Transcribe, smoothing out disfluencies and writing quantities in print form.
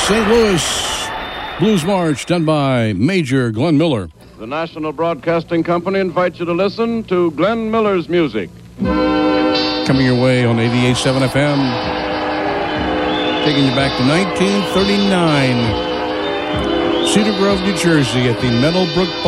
St. Louis Blues March done by Major Glenn Miller. The National Broadcasting Company invites you to listen to Glenn Miller's music. Coming your way on 88.7 FM. Taking you back to 1939. Cedar Grove, New Jersey at the Meadowbrook